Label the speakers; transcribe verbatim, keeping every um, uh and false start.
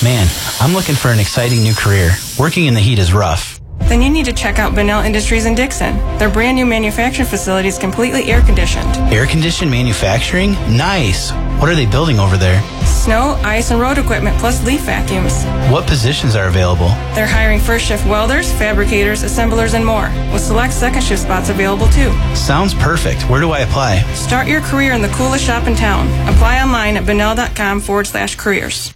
Speaker 1: Man, I'm looking for an exciting new career. Working in the heat is rough.
Speaker 2: Then you need to check out Benell Industries in Dixon. Their brand new manufacturing facility is completely air-conditioned.
Speaker 1: Air-conditioned manufacturing? Nice. What are they building over there?
Speaker 2: Snow, ice, and road equipment, plus leaf vacuums.
Speaker 1: What positions are available?
Speaker 2: They're hiring first-shift welders, fabricators, assemblers, and more, with select second-shift spots available too.
Speaker 1: Sounds perfect. Where do I apply?
Speaker 2: Start your career in the coolest shop in town. Apply online at benell.com forward slash careers.